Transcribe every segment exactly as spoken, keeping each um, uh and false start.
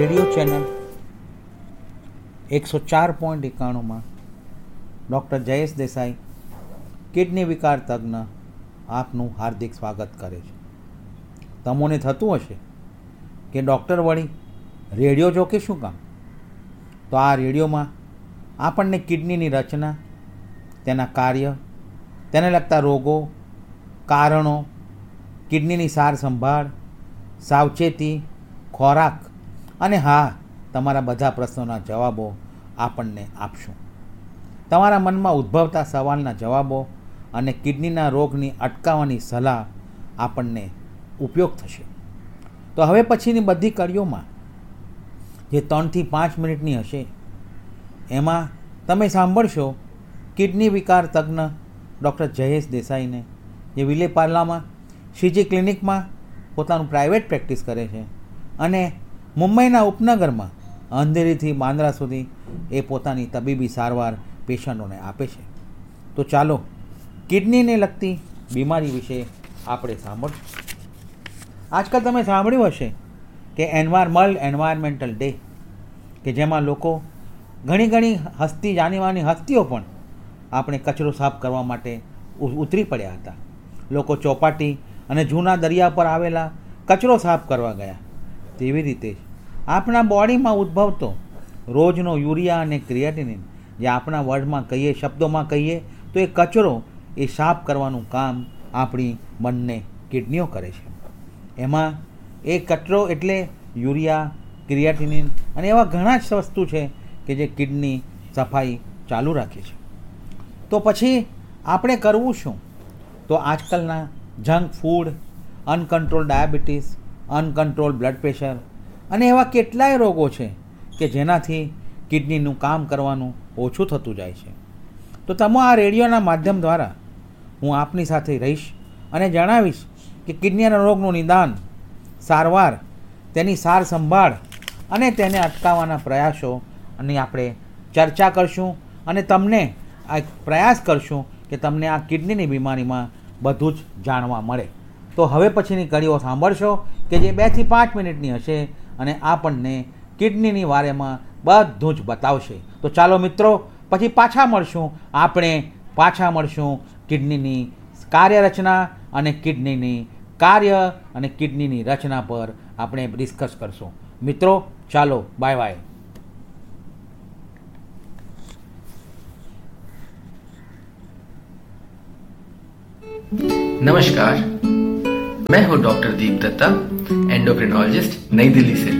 Radio channel એકસો ચાર point એકાણુંમાં doctor Jayesh Desai kidney વિકાર તજ્ઞ આપનું હાર્દિક સ્વાગત કરે છે. તમને થતું હશે કે ડૉક્ટર વળી રેડિયો જો કે શું કામ? તો આ રેડિયોમાં આપણને કિડનીની રચના, તેના કાર્ય, તેને લગતા રોગો, કારણો, કિડનીની સાર સંભાળ, સાવચેતી, ખોરાક અને હા, તમારા બધા પ્રશ્નોના જવાબો આપણને આપશું. તમારા મનમાં ઉદ્ભવતા સવાલના જવાબો અને કિડનીના રોગની અટકાવવાની સલાહ આપણને ઉપયોગ થશે. તો હવે પછીની બધી કડીઓમાં જે ત્રણથી પાંચ મિનિટની હશે, એમાં તમે સાંભળશો કિડની વિકાર તજ્ઞ ડૉક્ટર જયેશ દેસાઈને, જે વિલેપાર્લામાં શ્રીજી ક્લિનિકમાં પોતાનું પ્રાઇવેટ પ્રેક્ટિસ કરે છે અને મુંબઈના ઉપનગરમાં અંધેરીથી બાંદ્રા સુધી એ પોતાની તબીબી સારવાર પેશન્ટોને આપે છે. તો ચાલો કિડનીને લગતી બીમારી વિશે આપણે સાંભળશું. આજકાલ તમે સાંભળ્યું હશે કે એન્વાયરમલ એન્વાયરમેન્ટલ ડે, કે જેમાં લોકો ઘણી ઘણી હસ્તી જાણીવાની હસ્તીઓ પણ આપણે કચરો સાફ કરવા માટે ઉતરી પડ્યા હતા. લોકો ચોપાટી અને જૂના દરિયા પર આવેલા કચરો સાફ કરવા ગયા. તેવી રીતે જ આપણા બોડીમાં ઉદ્ભવતો રોજનો યુરિયા અને ક્રિએટિનિન, જે આપણા વર્ડમાં કહીએ, શબ્દોમાં કહીએ તો એ કચરો એ સાફ કરવાનું કામ આપણી બંને કિડનીઓ કરે છે. એમાં એ કચરો એટલે યુરિયા, ક્રિએટિનિન અને એવા ઘણા જ વસ્તુ છે કે જે કિડની સફાઈ ચાલુ રાખે છે. તો પછી આપણે કરવું શું? તો આજકાલના junk food, uncontrol diabetes, uncontrol blood pressure અને એવા કેટલાય રોગો છે કે જેનાથી કિડનીનું કામ કરવાનું ઓછું થતું જાય છે. તો તમે આ રેડિયોના માધ્યમ દ્વારા હું આપની સાથે રહીશ અને જણાવીશ કે કિડનીના રોગનું નિદાન, સારવાર, તેની સાર સંભાળ અને તેને અટકાવવાના પ્રયાસોની આપણે ચર્ચા કરશું અને તમને આ પ્રયાસ કરશું કે તમને આ કિડનીની બીમારીમાં બધું જ જાણવા મળે. તો હવે પછીની કડીઓ સાંભળશો કે જે બેથી પાંચ મિનિટની હશે અને આપણને કિડનીની વારેમાં બધું જ બતાવશે. તો ચાલો મિત્રો, પછી પાછા મળશું. આપણે પાછા મળશું કિડનીની કાર્યરચના અને કિડનીની કાર્ય અને કિડનીની રચના પર આપણે ડિસ્કસ કરશું. મિત્રો ચાલો, બાય બાય. नमस्कार, मैं हूं डॉक्टर दीप दत्ता, एंडोक्रिनोलॉजिस्ट, नई दिल्ली से.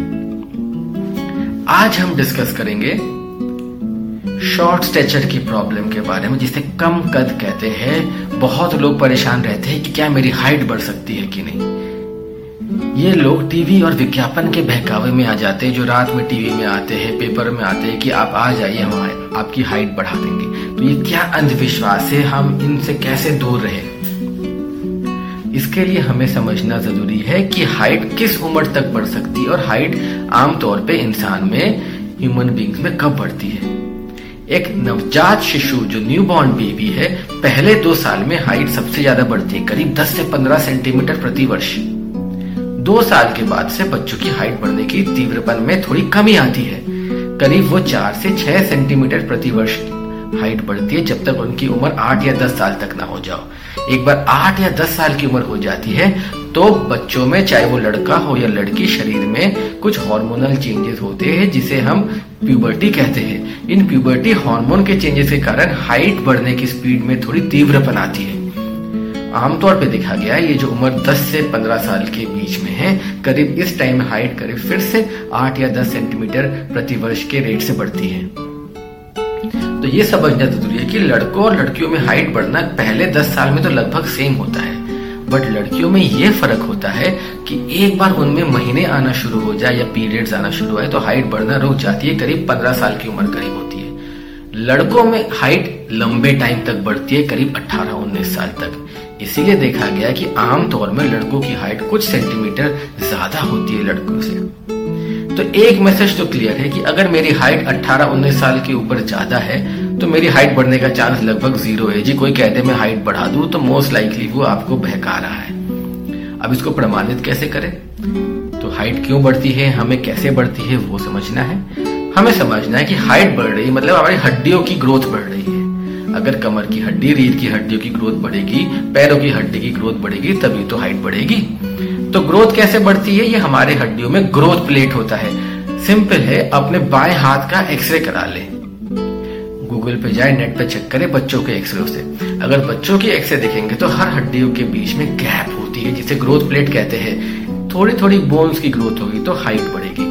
आज हम डिस्कस करेंगे शॉर्ट स्टेचर की प्रॉब्लम के बारे में, जिसे कम कद कहते हैं. बहुत लोग परेशान रहते हैं कि क्या मेरी हाइट बढ़ सकती है कि नहीं. ये लोग टीवी और विज्ञापन के बहकावे में आ जाते हैं, जो रात में टीवी में आते हैं, पेपर में आते हैं कि आप आ जाइए, हम आपकी हाइट बढ़ा देंगे. तो ये क्या अंधविश्वास है? हम इनसे कैसे दूर रहे? इसके लिए हमें समझना जरूरी है कि हाइट किस उम्र तक बढ़ सकती है और हाइट आमतौर पे इंसान में, ह्यूमन बींग्स में कब बढ़ती है. एक नवजात शिशु जो न्यूबॉर्न बेबी है, पहले दो साल में हाइट सबसे ज्यादा बढ़ती है, करीब दस से पंद्रह सेंटीमीटर प्रति वर्ष. दो साल के बाद से बच्चों की हाइट बढ़ने की तीव्रपन में थोड़ी कमी आती है, करीब वो चार से छह सेंटीमीटर प्रति वर्ष हाइट बढ़ती है, जब तक उनकी उम्र आठ या दस साल तक ना हो जाओ. एक बार आठ या दस साल की उम्र हो जाती है तो बच्चों में, चाहे वो लड़का हो या लड़की, शरीर में कुछ हार्मोनल चेंजेस होते हैं जिसे हम प्यूबर्टी कहते हैं. इन प्यूबर्टी हार्मोन के चेंजेस के कारण हाइट बढ़ने की स्पीड में थोड़ी तीव्रपन आती है. आमतौर पे देखा गया है ये जो उम्र दस से पंद्रह साल के बीच में है, करीब इस टाइम हाइट करीब फिर से आठ या दस सेंटीमीटर प्रति वर्ष के रेट से बढ़ती है. तो ये समझना जरूरी है कि लड़कों और लड़कियों में हाइट बढ़ना पहले दस साल में तो लगभग सेम होता है, बट लड़कियों में ये फर्क होता है कि एक बार उनमें महीने आना शुरू हो जाए या पीरियड्स आना शुरू हो तो हाइट बढ़ना रुक जाती है, करीब पंद्रह साल की उम्र करीब होती है. लड़कों में हाइट लंबे टाइम तक बढ़ती है, करीब अठारह उन्नीस साल तक. इसीलिए देखा गया कि आमतौर में लड़कों की हाइट कुछ सेंटीमीटर ज्यादा होती है लड़कों से. तो एक मैसेज तो क्लियर है कि अगर मेरी हाइट अठारह उन्नीस साल के ऊपर ज्यादा है तो मेरी हाइट बढ़ने का चांस लगभग जीरो है. जी कोई कहते मैं हाइट बढ़ा दूं तो मोस्ट लाइकली वो आपको बहका रहा है. अब इसको प्रमाणित कैसे करें? तो हाइट क्यों बढ़ती है, हमें कैसे बढ़ती है वो समझना है। हमें समझना है कि हाइट बढ़ रही है मतलब हमारी हड्डियों की ग्रोथ बढ़ रही है। अगर कमर की हड्डी, रीढ़ की हड्डियों की ग्रोथ बढ़ेगी, पैरों की हड्डी की ग्रोथ बढ़ेगी, तभी तो हाइट बढ़ेगी। तो ग्रोथ कैसे बढ़ती है, ये हमारे हड्डियों में ग्रोथ प्लेट होता है। सिंपल है, अपने बाएं हाथ का एक्सरे करा ले, गूगल पे जाए, नेट पे चेक करें बच्चों के एक्सरे से। अगर बच्चों की एक्सरे देखेंगे तो हर हड्डियों के बीच में गैप होती है जिसे ग्रोथ प्लेट कहते हैं। थोड़ी थोड़ी बोन्स की ग्रोथ होगी तो हाइट बढ़ेगी।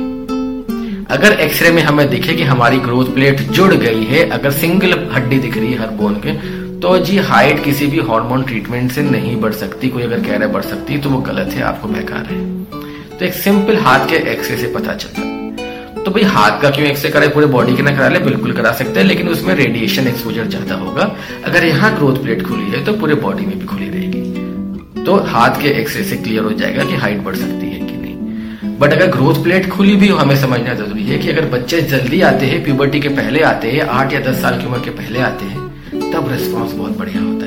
अगर एक्सरे में हमें दिखे कि हमारी ग्रोथ प्लेट जुड़ गई है, अगर सिंगल हड्डी दिख रही है हर बोन के, तो जी हाइट किसी भी हार्मोन ट्रीटमेंट से नहीं बढ़ सकती। कोई अगर कह रहा है बढ़ सकती तो वो गलत है, आपको बेकार है। तो एक सिंपल हाथ के एक्सरे से पता चलता है। तो भाई हाथ का क्यों एक्सरे कराए, पूरे बॉडी के ना करा ले, बिल्कुल करा सकते हैं, लेकिन उसमें रेडिएशन एक्सपोजर ज्यादा होगा। अगर यहाँ ग्रोथ प्लेट खुली है तो पूरे बॉडी में भी खुली रहेगी। तो हाथ के एक्सरे से क्लियर हो जाएगा कि हाइट बढ़ सकती है कि नहीं। बट अगर ग्रोथ प्लेट खुली भी हो, हमें समझना जरूरी है कि अगर बच्चे जल्दी आते हैं, प्यूबर्टी के पहले आते हैं, आठ या दस साल की उम्र के पहले आते हैं, तब रिस्पॉन्स बहुत बढ़िया होता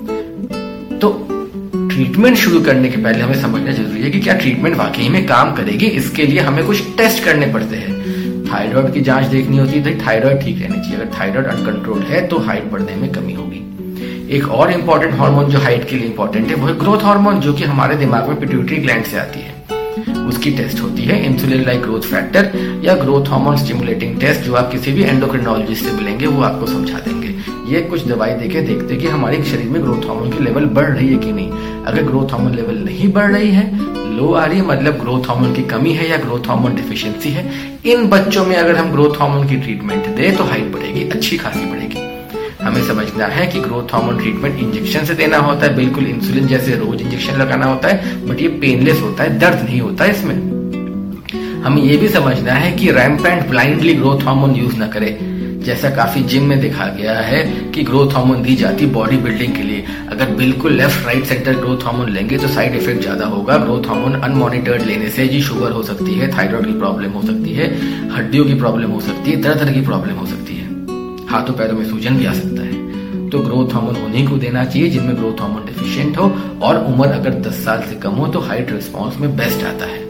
है। तो ट्रीटमेंट शुरू करने के पहले हमें समझना जरूरी है कि क्या ट्रीटमेंट वाकई में काम करेगी। इसके लिए हमें कुछ टेस्ट करने पड़ते हैं। थायराइड की जांच देखनी होती है, थायराइड ठीक रहनी चाहिए। अगर थायराइड अनकंट्रोल है तो हाइट बढ़ने में कमी होगी। एक और इंपॉर्टेंट हार्मोन जो हाइट के लिए इंपॉर्टेंट है वो है ग्रोथ हार्मोन, जो कि हमारे दिमाग में पिट्यूटरी ग्लैंड से आती है। उसकी टेस्ट होती है इंसुलिन लाइक ग्रोथ फैक्टर या ग्रोथ हार्मोन स्टिमुलेटिंग टेस्ट, जो आप किसी भी एंडोक्रिनोलॉजिस्ट से मिलेंगे वो आपको समझा देंगे। ये कुछ दवाई देके देखते कि हमारे शरीर में ग्रोथ हार्मोन की लेवल बढ़ रही है कि नहीं। अगर ग्रोथ हार्मोन लेवल नहीं बढ़ रही है, लो आ रही है, मतलब ग्रोथ हार्मोन की कमी है या ग्रोथ हार्मोन डिफिशियंसी है, इन बच्चों में अगर हम ग्रोथ हार्मोन की ट्रीटमेंट दें तो हाइट बढ़ेगी, अच्छी खासी बढ़ेगी। हमें समझना है कि ग्रोथ हार्मोन ट्रीटमेंट इंजेक्शन से देना होता है, बिल्कुल इंसुलिन जैसे रोज इंजेक्शन लगाना होता है, बट ये पेनलेस होता है, दर्द नहीं होता है इसमें। हमें ये भी समझना है कि rampant blindly growth hormone use ना करे, जैसा काफी जिम में देखा गया है कि ग्रोथ हार्मोन दी जाती बॉडी बिल्डिंग के लिए। अगर बिल्कुल left right centre growth hormone लेंगे तो साइड इफेक्ट ज्यादा होगा। ग्रोथ हार्मोन अनमॉनिटर्ड लेने से जी शुगर हो सकती है, थायराइड की प्रॉब्लम हो सकती है, हड्डियों की प्रॉब्लम हो सकती है, तरह तरह की प्रॉब्लम हो सकती है, हाथों पैरों में सूजन भी आ सकता है। तो ग्रोथ हार्मोन उन्हीं को देना चाहिए जिनमें ग्रोथ हार्मोन डिफिशिएंट हो, और उम्र अगर दस साल से कम हो तो हाइट रिस्पॉन्स में बेस्ट आता है।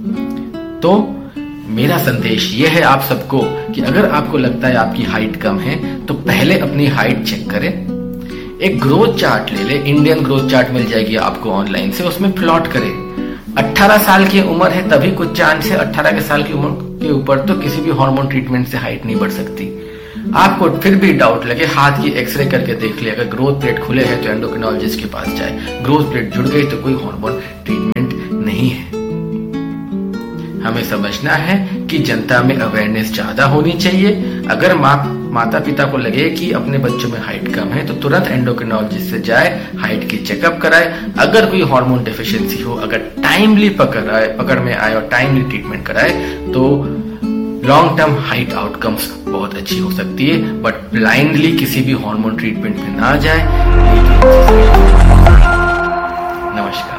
तो मेरा संदेश यह है आप सबको कि अगर आपको लगता है आपकी हाइट कम है तो पहले अपनी हाइट चेक करें। एक ग्रोथ चार्ट ले ले, इंडियन ग्रोथ चार्ट मिल जाएगी आपको ऑनलाइन से, उसमें प्लॉट करें। अठारह साल की उम्र है तभी कुछ चांस है, अठारह के साल की उम्र के ऊपर तो किसी भी हार्मोन ट्रीटमेंट से हाइट नहीं बढ़ सकती। आपको फिर भी डाउट लगे, हाथ की एक्सरे करके देख ले, अगर ग्रोथ प्लेट खुले हैं तो एंडोक्रिनोलॉजिस्ट के पास जाए, ग्रोथ प्लेट जुड़ गई तो कोई हार्मोन ट्रीटमेंट नहीं है। हमें समझना है कि जनता में अवेयरनेस ज्यादा होनी चाहिए। अगर मा, माता पिता को लगे कि अपने बच्चों में हाइट कम है तो तुरंत एंडोक्रिनोलॉजिस्ट से जाए, हाइट की चेकअप कराए। अगर कोई हार्मोन डेफिशिएंसी हो, अगर टाइमली पकड़ आए पकड़ में आए और टाइमली ट्रीटमेंट कराए तो लॉन्ग टर्म हाइट आउटकम्स बहुत अच्छी हो सकती है। बट ब्लाइंडली किसी भी हार्मोन ट्रीटमेंट में ना जाए। नमस्कार।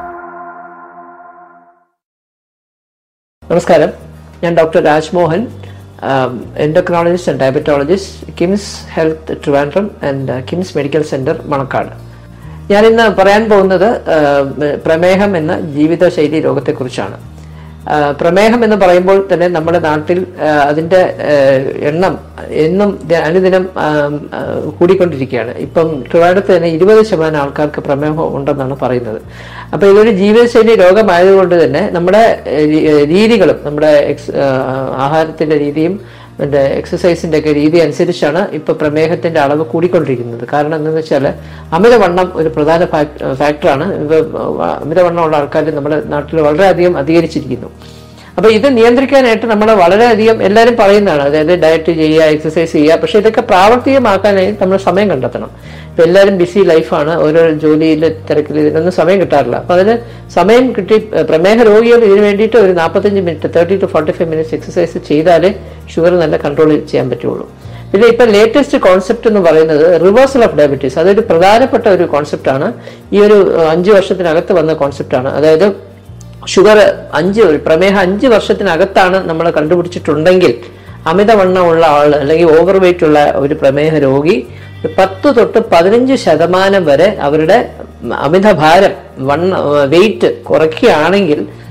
നമസ്കാരം, ഞാൻ doctor Rajmohan, endocrinologist and diabetologist, KIMS health Trivandrum and KIMS medical centre Manacaud. ഞാനിന്ന് പറയാൻ പോകുന്നത് പ്രമേഹം എന്ന ജീവിതശൈലി രോഗത്തെക്കുറിച്ചാണ്. പ്രമേഹം എന്ന് പറയുമ്പോൾ തന്നെ നമ്മുടെ നാട്ടിൽ അതിൻ്റെ എണ്ണം എന്നും അനുദിനം കൂടിക്കൊണ്ടിരിക്കുകയാണ്. ഇപ്പം ട്രിവാൻഡ്രത്ത് തന്നെ ഇരുപത് ശതമാനം ആൾക്കാർക്ക് പ്രമേഹം ഉണ്ടെന്നാണ് പറയുന്നത്. അപ്പോൾ ഇതൊരു ജീവിതശൈലി രോഗമായതുകൊണ്ട് തന്നെ നമ്മുടെ രീതികളും നമ്മുടെ എക്സ് ആഹാരത്തിൻ്റെ രീതിയും പിന്നെ എക്സസൈസിൻ്റെ ഒക്കെ രീതി അനുസരിച്ചാണ് ഇപ്പോൾ പ്രമേഹത്തിൻ്റെ അളവ് കൂടിക്കൊണ്ടിരിക്കുന്നത്. കാരണം എന്താണെന്ന് വെച്ചാൽ അമിതവണ്ണം ഒരു പ്രധാന ഫാക്ടറാണ്. അമിതവണ്ണമുള്ള ആൾക്കാർ നമ്മുടെ നാട്ടിൽ വളരെയധികം അധികരിച്ചിരിക്കുന്നു. അപ്പോൾ ഇത് നിയന്ത്രിക്കാനായിട്ട് നമ്മൾ വളരെയധികം എല്ലാവരും പറയുന്നതാണ്, അതായത് ഡയറ്റ് ചെയ്യുക, എക്സസൈസ് ചെയ്യുക. പക്ഷേ ഇതൊക്കെ പ്രാവർത്തികമാക്കാനായി നമ്മൾ സമയം കണ്ടെത്തണം. ഇപ്പം എല്ലാവരും ബിസി ലൈഫാണ്, ഓരോ ജോലിയിൽ തിരക്കിൽ ഇതിനൊന്നും സമയം കിട്ടാറില്ല. അപ്പോൾ അതിന് സമയം കിട്ടി പ്രമേഹ രോഗികൾ ഇതിന് വേണ്ടിയിട്ട് ഒരു നാൽപ്പത്തഞ്ച് minute thirty two forty five minutes exercise ചെയ്താലേ ഷുഗർ നല്ല കൺട്രോൾ ചെയ്യാൻ പറ്റുള്ളൂ. പിന്നെ ഇപ്പം ലേറ്റസ്റ്റ് കോൺസെപ്റ്റ് എന്ന് പറയുന്നത് റിവേഴ്സൽ ഓഫ് ഡയബറ്റീസ്. അതൊരു പ്രധാനപ്പെട്ട ഒരു കോൺസെപ്റ്റാണ്, ഈ ഒരു അഞ്ച് വർഷത്തിനകത്ത് വന്ന കോൺസെപ്റ്റാണ്. അതായത് ഷുഗർ അഞ്ച് പ്രമേഹം അഞ്ച് വർഷത്തിനകത്താണ് നമ്മൾ കണ്ടുപിടിച്ചിട്ടുണ്ടെങ്കിൽ അമിതവണ്ണമുള്ള ആൾ അല്ലെങ്കിൽ ഓവർ വെയിറ്റ് ഉള്ള ഒരു പ്രമേഹ രോഗി പത്ത് തൊട്ട് പതിനഞ്ച് ശതമാനം വരെ അവരുടെ അമിതഭാരം വണ്ണ വെയിറ്റ് കുറയ്ക്കുകയാണെങ്കിൽ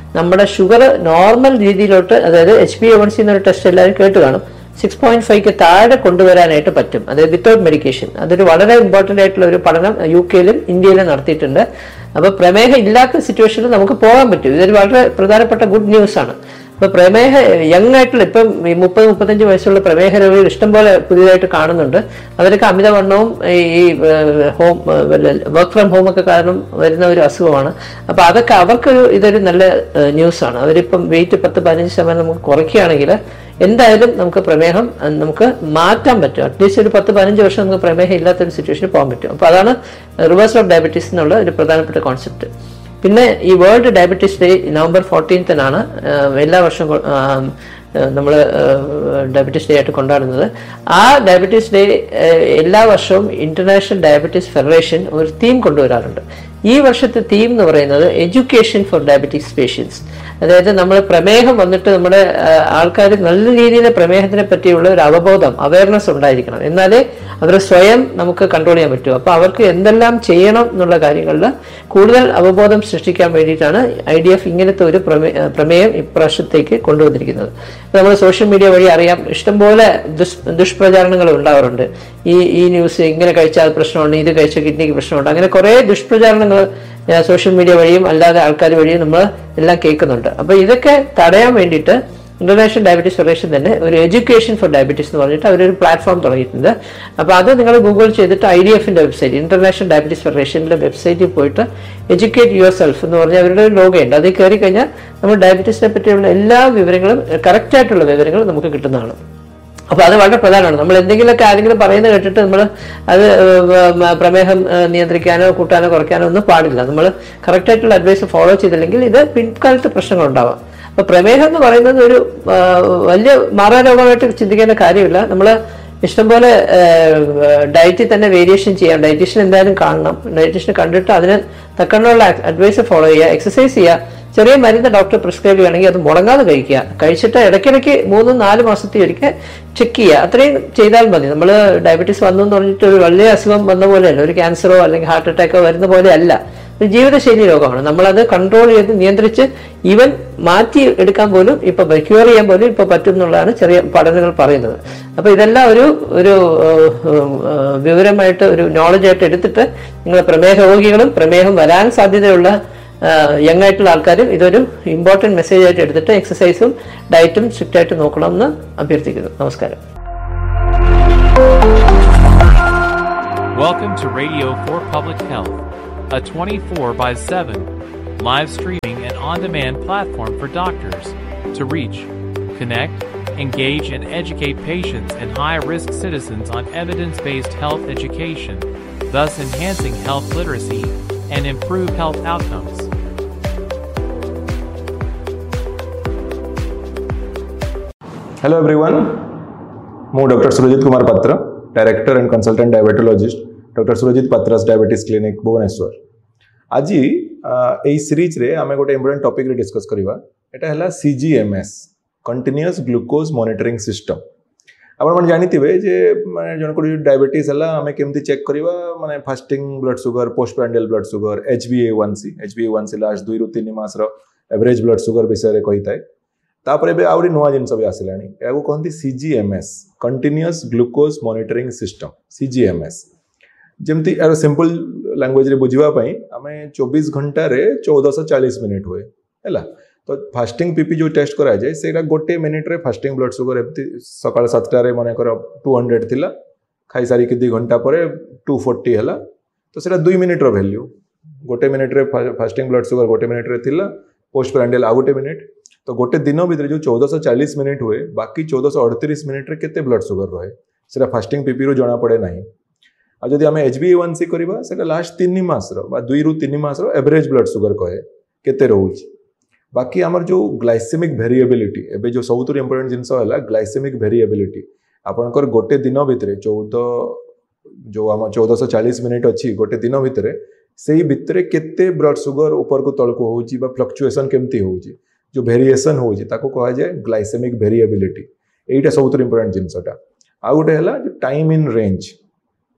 നമ്മുടെ ഷുഗർ നോർമൽ രീതിയിലോട്ട്, അതായത് H B A one C എന്നൊരു ടെസ്റ്റ് എല്ലാവരും കേട്ട് കാണും, സിക്സ് പോയിന്റ് ഫൈവ്ക്ക് താഴെ കൊണ്ടുവരാനായിട്ട് പറ്റും, അതായത് വിത്തൗട്ട് മെഡിക്കേഷൻ. അതൊരു വളരെ ഇമ്പോർട്ടൻ്റ് ആയിട്ടുള്ള ഒരു പഠനം യു കെയിലും ഇന്ത്യയിലും നടത്തിയിട്ടുണ്ട്. അപ്പോൾ പ്രമേഹം ഇല്ലാത്ത സിറ്റുവേഷനിൽ നമുക്ക് പോകാൻ പറ്റും. ഇതൊരു വളരെ പ്രധാനപ്പെട്ട ഗുഡ് ന്യൂസ് ആണ്. അപ്പോൾ പ്രമേഹ യങ് ആയിട്ടുള്ള ഇപ്പം ഈ മുപ്പത് മുപ്പത്തഞ്ച് വയസ്സുള്ള പ്രമേഹ രോഗികൾ ഇഷ്ടംപോലെ പുതിയതായിട്ട് കാണുന്നുണ്ട്. അവരൊക്കെ അമിതവണ്ണവും ഈ ഹോം വർക്ക് ഫ്രം ഹോം ഒക്കെ കാരണം വരുന്ന ഒരു അസുഖമാണ്. അപ്പോൾ അതൊക്കെ അവർക്കൊരു ഇതൊരു നല്ല ന്യൂസാണ്. അവരിപ്പം വെയിറ്റ് പത്ത് പതിനഞ്ച് ശതമാനം നമുക്ക് കുറയ്ക്കുകയാണെങ്കിൽ എന്തായാലും നമുക്ക് പ്രമേഹം നമുക്ക് മാറ്റാൻ പറ്റും. അറ്റ്ലീസ്റ്റ് ഒരു പത്ത് പതിനഞ്ച് വർഷം നമുക്ക് പ്രമേഹം ഇല്ലാത്തൊരു സിറ്റുവേഷനിൽ പോകാൻ പറ്റും. അപ്പോൾ അതാണ് റിവേഴ്സൽ ഓഫ് ഡയബറ്റീസ് എന്നുള്ള ഒരു പ്രധാനപ്പെട്ട കോൺസെപ്റ്റ്. പിന്നെ ഈ വേൾഡ് ഡയബറ്റീസ് ഡേ നവംബർ ഫോർട്ടീൻത്തിനാണ് എല്ലാ വർഷവും നമ്മൾ ഡയബറ്റീസ് ഡേ ആയിട്ട് കൊണ്ടാടുന്നത്. ആ ഡയബറ്റീസ് ഡേ എല്ലാ വർഷവും ഇന്റർനാഷണൽ ഡയബറ്റീസ് ഫെഡറേഷൻ ഒരു തീം കൊണ്ടുവരാറുണ്ട്. ഈ വർഷത്തെ തീം എന്ന് പറയുന്നത് എഡ്യൂക്കേഷൻ ഫോർ ഡയബറ്റീസ് പേഷ്യൻസ്. അതായത് നമ്മൾ പ്രമേഹം വന്നിട്ട് നമ്മുടെ ആൾക്കാർ നല്ല രീതിയിൽ പ്രമേഹത്തിനെ പറ്റിയുള്ള ഒരു അവബോധം, അവയർനെസ് ഉണ്ടായിരിക്കണം. എന്നാലേ അവർ സ്വയം നമുക്ക് കൺട്രോൾ ചെയ്യാൻ പറ്റൂ. അപ്പോൾ അവർക്ക് എന്തെല്ലാം ചെയ്യണം എന്നുള്ള കാര്യങ്ങളിൽ കൂടുതൽ അവബോധം സൃഷ്ടിക്കാൻ വേണ്ടിയിട്ടാണ് ഐ ഡി എഫ് ഇങ്ങനത്തെ ഒരു പ്രമേയം ഇപ്രാവശ്യത്തേക്ക് കൊണ്ടുവന്നിരിക്കുന്നത്. നമ്മൾ സോഷ്യൽ മീഡിയ വഴി അറിയാം, ഇഷ്ടംപോലെ ദുഷ് ദുഷ്പ്രചാരണങ്ങൾ ഉണ്ടാവാറുണ്ട്. ഈ ഈ ന്യൂസ് ഇങ്ങനെ കഴിച്ചാൽ പ്രശ്നമുണ്ട്, ഇത് കഴിച്ചാൽ കിഡ്നിക്ക് പ്രശ്നമുണ്ട്, അങ്ങനെ കുറേ ദുഷ്പ്രചാരണങ്ങൾ സോഷ്യൽ മീഡിയ വഴിയും അല്ലാതെ ആൾക്കാർ വഴിയും നമ്മൾ എല്ലാം കേൾക്കുന്നുണ്ട്. അപ്പോൾ ഇതൊക്കെ തടയാൻ വേണ്ടിയിട്ട് ഇന്റർനാഷണൽ ഡയബറ്റീസ് ഫെഡറേഷൻ തന്നെ ഒരു എഡ്യൂക്കേഷൻ ഫോർ ഡയബറ്റീസ് എന്ന് പറഞ്ഞിട്ട് അവരൊരു പ്ലാറ്റ്ഫോം തുടങ്ങിയിട്ടുണ്ട്. അപ്പോൾ അത് നിങ്ങൾ ഗൂഗിൾ ചെയ്തിട്ട് ഐ ഡി എഫിന്റെ വെബ്സൈറ്റ്, ഇന്റർനാഷണൽ ഡയബറ്റീസ് ഫെഡറേഷൻ്റെ വെബ്സൈറ്റിൽ പോയിട്ട് എഡ്യൂക്കേറ്റ് യുവർ സെൽഫ് എന്ന് പറഞ്ഞാൽ അവരുടെ ഒരു ലോഗയുണ്ട്. അതിൽ കയറി കഴിഞ്ഞാൽ നമ്മൾ ഡയബറ്റീസിനെ പറ്റിയുള്ള എല്ലാ വിവരങ്ങളും, കറക്റ്റായിട്ടുള്ള വിവരങ്ങൾ നമുക്ക് കിട്ടുന്നതാണ്. അപ്പോൾ അത് വളരെ പ്രധാനമാണ്. നമ്മൾ എന്തെങ്കിലുമൊക്കെ ആരെങ്കിലും പറയുന്നത് കേട്ടിട്ട് നമ്മൾ അത് പ്രമേഹം നിയന്ത്രിക്കാനോ കൂട്ടാനോ കുറയ്ക്കാനോ ഒന്നും പാടില്ല. നമ്മൾ കറക്റ്റായിട്ടുള്ള അഡ്വൈസ് ഫോളോ ചെയ്തില്ലെങ്കിൽ ഇത് പിൻകാലത്ത് പ്രശ്നങ്ങളുണ്ടാവാം. അപ്പോൾ പ്രമേഹം എന്ന് പറയുന്നത് ഒരു വലിയ മാറാരോഗമായിട്ട് ചിന്തിക്കേണ്ട കാര്യമില്ല. നമ്മൾ ഇഷ്ടംപോലെ ഡയറ്റിൽ തന്നെ വേരിയേഷൻ ചെയ്യാം. ഡയറ്റീഷ്യൻ എന്തായാലും കാണണം. ഡയറ്റീഷ്യനെ കണ്ടിട്ട് അതിന് തക്കണ്ണുള്ള അഡ്വൈസ് ഫോളോ ചെയ്യുക, എക്സസൈസ് ചെയ്യുക. ചെറിയ മരുന്ന് ഡോക്ടർ പ്രിസ്ക്രൈബ് ചെയ്യുകയാണെങ്കിൽ അത് മുടങ്ങാതെ കഴിക്കുക. കഴിച്ചിട്ട് ഇടയ്ക്കിടയ്ക്ക് മൂന്നും നാല് മാസത്തിൽ ഒരിക്കൽ ചെക്ക് ചെയ്യുക. അത്രയും ചെയ്താൽ മതി. നമ്മൾ ഡയബറ്റീസ് വന്നു എന്ന് പറഞ്ഞിട്ട് ഒരു വലിയ അസുഖം വന്ന പോലെയല്ല, ഒരു ക്യാൻസറോ അല്ലെങ്കിൽ ഹാർട്ട് അറ്റാക്കോ വരുന്ന പോലെ അല്ല. ഒരു ജീവിതശൈലി രോഗമാണ്. നമ്മളത് കൺട്രോൾ ചെയ്ത് നിയന്ത്രിച്ച് ഈവൻ മാറ്റി എടുക്കാൻ പോലും ഇപ്പൊ ക്യൂർ ചെയ്യാൻ പോലും ഇപ്പൊ പറ്റും എന്നുള്ളതാണ് ചെറിയ പഠനങ്ങൾ പറയുന്നത്. അപ്പൊ ഇതെല്ലാം ഒരു ഒരു വിവരമായിട്ട്, ഒരു നോളജായിട്ട് എടുത്തിട്ട് നിങ്ങൾ പ്രമേഹ രോഗികളും പ്രമേഹം വരാൻ സാധ്യതയുള്ള യങ് ആയിട്ടുള്ള ആൾക്കാരും ഇതൊരു ഇമ്പോർട്ടൻറ്റ് മെസ്സേജ് ആയിട്ട് എടുത്തിട്ട് എക്സസൈസും ഡയറ്റും സ്ട്രിക്റ്റ് ആയിട്ട് നോക്കണമെന്ന് അഭ്യർത്ഥിക്കുന്നു. നമസ്കാരം. Welcome to Radio for Public Health, a twenty-four by seven live streaming and on-demand platform for doctors to reach, connect, engage, and educate patients and high-risk citizens on evidence-based health education, thus enhancing health literacy and improve health outcomes. Hello everyone, ମୁଁ doctor Surajit Kumar Patra, director and consultant ଡାଇବେଟୋଲୋଜିଷ୍ଟ, doctor Surajit Patras diabetes clinic Bhubaneswar. ଆଜି ଏହି ସିରିଜରେ ଆମେ ଗୋଟେ important ଟପିକରେ discus କରିବା। ଏଟା ହେଲା C G M S, continuous glucose monitoring system. ଆପଣମାନେ ଜାଣିଥିବେ ଯେ ମାନେ ଜଣଙ୍କର ଡାଇବେଟିସ୍ ହେଲା ଆମେ କେମିତି ଚେକ୍ କରିବା, ମାନେ fasting blood sugar, post ପ୍ରାଣ୍ଡିଆଲ blood sugar, H B ଏ ୱାନ୍ ସି ଏଚ୍ ବି ଏ ୱାନ୍ ସି ଲାଷ୍ଟ ଦୁଇରୁ ତିନି ମାସର ଏଭରେଜ ବ୍ଲଡ୍ ସୁଗର ବିଷୟରେ କହିଥାଏ। ତାପରେ ଏବେ ଆହୁରି ନୂଆ ଜିନିଷ ବି ଆସିଲାଣି, ଏହାକୁ କହନ୍ତି C G M S, continuous glucose monitoring system, C G M S. ଯେମିତି ଏହାର ସିମ୍ପଲ ଲାଙ୍ଗୁଏଜରେ ବୁଝିବା ପାଇଁ ଆମେ ଚବିଶ ଘଣ୍ଟାରେ ଚଉଦଶହ ଚାଳିଶ ମିନିଟ୍ ହୁଏ ହେଲା। ତ ଫାଷ୍ଟିଂ ପିପି ଯେଉଁ ଟେଷ୍ଟ କରାଯାଏ ସେଇଟା ଗୋଟେ ମିନିଟ୍ରେ ଫାଷ୍ଟିଂ ବ୍ଲଡ୍ ସୁଗର ଏମିତି ସକାଳ ସାତଟାରେ ମନେକର ଟୁ ହଣ୍ଡ୍ରେଡ୍ ଥିଲା, ଖାଇସାରିକି ଦୁଇ ଘଣ୍ଟା ପରେ ଟୁ ଫୋର୍ଟି ହେଲା, ତ ସେଇଟା ଦୁଇ ମିନିଟ୍ର ଭ୍ୟାଲ୍ୟୁ। ଗୋଟେ ମିନିଟ୍ରେ ଫାଷ୍ଟିଂ ବ୍ଲଡ୍ ସୁଗର ଗୋଟେ ମିନିଟ୍ରେ ଥିଲା, ପୋଷ୍ଟ ପ୍ରାଣ୍ଡିଆଲ ଆଉ ଗୋଟେ ମିନିଟ୍। ତ ଗୋଟେ ଦିନ ଭିତରେ ଯେଉଁ ଚଉଦଶହ ଚାଳିଶ ମିନିଟ୍ ହୁଏ, ବାକି ଚଉଦଶହ ଅଠତିରିଶ ମିନିଟ୍ରେ କେତେ ବ୍ଲଡ୍ ସୁଗର ରହେ ସେଇଟା ଫାଷ୍ଟିଂ ପିପିରୁ ଜଣାପଡ଼େ ନାହିଁ। ଆଉ ଯଦି ଆମେ ଏଚ୍ ବି ଏ ୱାନ୍ ସି କରିବା ସେଇଟା ଲାଷ୍ଟ ତିନି ମାସର ବା ଦୁଇରୁ ତିନି ମାସର ଏଭରେଜ ବ୍ଲଡ୍ ସୁଗର କହେ କେତେ ରହୁଛି। ବାକି ଆମର ଯେଉଁ ଗ୍ଲାଇସେମିକ୍ ଭେରିଏବିଲିଟି, ଏବେ ଯେଉଁ ସବୁଥିରୁ ଇମ୍ପୋର୍ଟାଣ୍ଟ ଜିନିଷ ହେଲା ଗ୍ଲାଇସେମିକ୍ ଭେରିଏବିଲିଟି। ଆପଣଙ୍କର ଗୋଟେ ଦିନ ଭିତରେ ଚଉଦ ଯେଉଁ ଆମ ଚଉଦଶହ ଚାଳିଶ ମିନିଟ୍ ଅଛି ଗୋଟେ ଦିନ ଭିତରେ, ସେଇ ଭିତରେ କେତେ ବ୍ଲଡ୍ ସୁଗର ଉପରକୁ ତଳକୁ ହେଉଛି ବା ଫ୍ଲକ୍ଚୁଏସନ୍ କେମିତି ହେଉଛି, ଯେଉଁ ଭେରିଏସନ୍ ହେଉଛି ତାକୁ କୁହାଯାଏ ଗ୍ଲାଇସେମିକ୍ ଭେରିଏବିଲିଟି। ଏଇଟା ସବୁଥିରୁ ଇମ୍ପୋର୍ଟାଣ୍ଟ ଜିନିଷଟା। ଆଉ ଗୋଟେ ହେଲା ଟାଇମ୍ ଇନ୍ ରେଞ୍ଜ।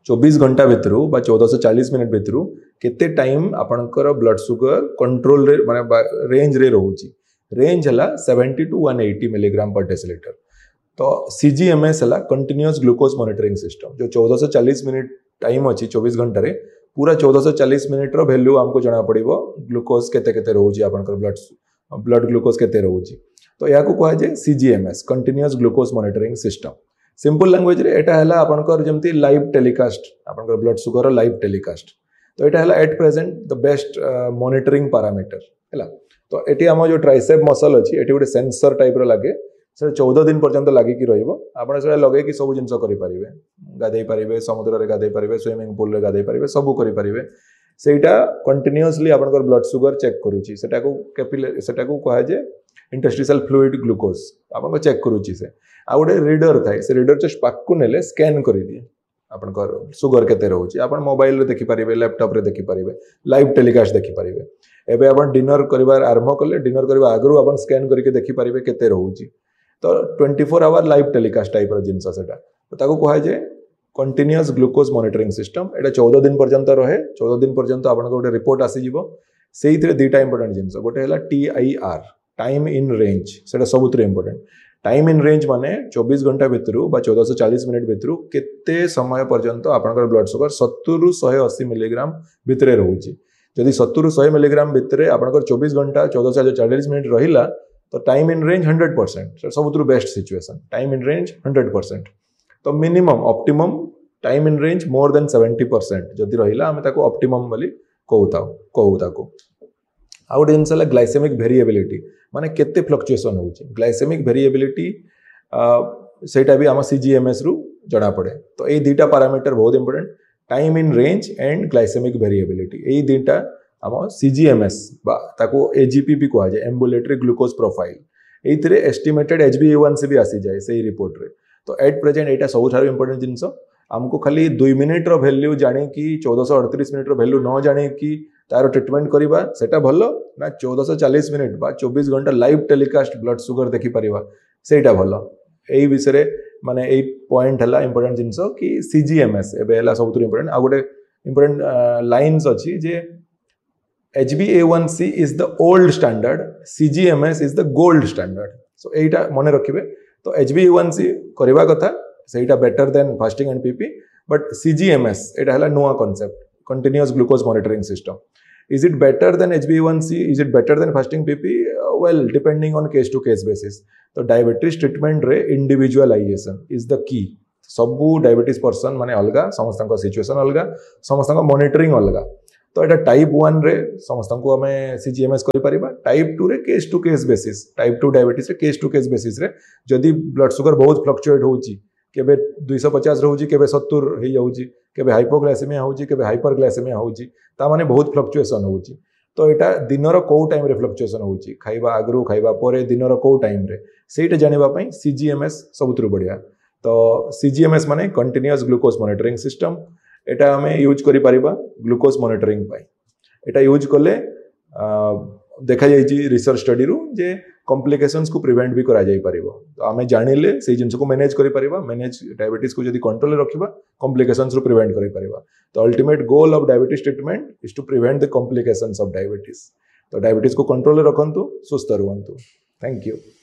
चौबीस घंटा भितर बा चौदह सौ चालीस मिनिट भितर केते टाइम आपणकर ब्लड सुगर कंट्रोल रे माने रेंज रे रहउची रेंज हला seventy two one eighty milligram पर डेसीलिटर। तो सीजीएमएस हला कंटिन्यूअस ग्लूकोज मॉनिटरिंग सिस्टम जो चौदह सौ चालीस मिनिट टाइम अच्छी चौबीस घंटा रे पूरा चौदह सौ चालीस मिनिट रो वैल्यू हमको जना पड़िबो ग्लूकोज केते केते रहउची आपणकर ब्लड ब्लड ग्लूकोज केते रहउची। तो या को कहा जाय सीजीएमएस continuous glucose monitoring system. Simple language रे एटा हला आपणकर जेमती लाइव टेलीकास्ट आपणकर ब्लड सुगर लाइव टेलीकास्ट। तो एटा हला at present the best monitoring parameter हला। तो एटी हम जो ट्राइसेप मसल अछि एटी गोटे सेंसर टाइप रो लागे से चौदह दिन पर्यंत लागी कि रहिबो आपण से लगे कि सब जिंस करि परिबे गाधै परिबे समुद्र रे गाधै परिबे स्विमिंग पूल रे गाधै परिबे सब करि परिबे सेटा कंटिन्यूअसली आपनकर ब्लड सुगर चेक करूची सेटा को कैपिलरी सेटा को कहा जे इंटरस्टिशियल फ्लूइड ग्लूकोज आपन चेक करूची से आ गोटे रीडर थाए से रीडर जस्ट पाक को नेले स्कैन करि दिए आपनकर सुगर केते रहउची आपण मोबाइल रे देखि परिबे लैपटॉप रे देखि परिबे लाइव टेलीकास्ट देखि परिबे। एबे आपण डिनर करिवार आरंभ कले डिनर करबा आगरु आपण स्कैन करके देखि परिबे केते रहउची। तो twenty four hour live telecast type जिनस सेटा तो ताको कहा जाए कंटिन्यूअस ग्लूकोज मॉनिटरिंग सिस्टम। एटा चौदह दिन पर्यंत रहे चौदह दिन पर्यंत आपन गोटे रिपोर्ट आसीजिवो सेइथिरे दुईटा इंपोर्टेंट जिनस गोटे हला टीआईआर टाइम इन रेंज सेटा सबुतरे इंपोर्टेंट। टाइम इन रेंज माने चौबीस घंटा भितर बा चौदह सौ चालीस मिनिट भितर केते समय पर्यंत आपन ब्लड सुगर सत्तर रु एक सौ अस्सी मिलीग्राम भितरे रहउची। जदि सत्तर रु सौ मिलीग्राम भितरे आपन चौबीस घंटा चौदह सौ चालीस मिनिट रहिला तो time in range hundred percent सबुतु best situation time in range hundred percent. तो minimum optimum time in range more than seventy percent जदि रहिला हमें ताको ऑप्टिमम बोली कहूता कहू ताको। आ गोटे जिनस है ग्लाइसेमिक वेरिएबिलिटी माने केते फ्लक्चुएशन होउची ग्लाइसेमिक वेरिएबिलिटी सेटा भी आम सीजीएमएस रु जणा पड़े। तो ये दुईटा पैरामीटर बहुत important time in range and glycaemic variability ये दुईटा आम सीजीएमएस बा ताको एजीपी भी कहा जाए एम्बुलेटरी ग्लूकोज प्रोफाइल ये एस्टिमेटेड एचबी ए वन सी भी आसी जाए से रिपोर्ट रे। तो एट प्रेजेंट यहाँ सब इंपोर्टेंट जिनस आमको खाली दुई मिनिट रो वैल्यू जानी कि चौदह सौ अड़तीस मिनिट रो वैल्यू न जानी कि तार ट्रिटमेंट करवा सेटा भलो ना चौदह सौ चालीस मिनिट बा चौबीस घंटा लाइव टेलीकास्ट ब्लड सुगर देखि परिवा सेटा भलो। एई विषय माने एई पॉइंट हला इंपोर्टेंट जिनस कि सीजीएमएस एबे हला सबुत इंपोर्टेंट। आ गोटे इंपोर्टेंट लाइन्स अछि जे H b A one C is the old standard, C G M S is the gold standard. So एटा मने रखिबे। तो H b A one C करबा कथा सेटा better than fasting and PP but C G M S एटा हला नुवा concept continuous glucose monitoring system. Is it better than H b A one C? Is it better than fasting P P? Uh, well, depending on case to case basis. तो diabetes treatment रे individualisation is the key. सबू diabetes person माने अलगा समस्त situation अलगा समस्त monitoring अलगा। तो एटा टाइप वन रे समस्त को हमें सीजीएमएस करि परिबा टाइप टू रे case to case basis type two diabetes रे केस टू केस बेसिस रे जदि ब्लड सुगर बहुत फ्लक्चुएट होउची केबे दो सौ पचास रहउची केबे सत्तर हे जाउची केबे हाइपोग्लाइसेमिया होउची केबे हाइपरग्लाइसेमिया होउची ता माने बहुत फ्लक्चुएशन होउची। तो एटा दिनर को टाइम रे फ्लक्चुएशन होउची खाइबा आगरु खाइबा परे दिनर को टाइम रे सेटा जानिबा पई सीजीएमएस सबुतरु बढ़िया। तो सीजीएमएस माने कंटीन्यूअस ग्लूकोज मॉनिटरिंग सिस्टम एटा हमें यूज करि परिबा ग्लूकोज मॉनिटरिंग पाई। एटा यूज कले देखा जाइछि रिसर्च स्टडी रु जे कॉम्प्लिकेशंस को प्रिवेंट भी करा जाई परिबो। तो हमें जानिले से जिंस को मैनेज करि परिबा मैनेज डायबिटीज को जदि कंट्रोल रखिबा कॉम्प्लिकेशंस रु प्रिवेंट करि परिबा। तो ultimate goal of diabetes treatment is to prevent the complications of diabetes. तो डायबिटीज को कंट्रोल रखंतु सुस्थ रहंतु। Thank you.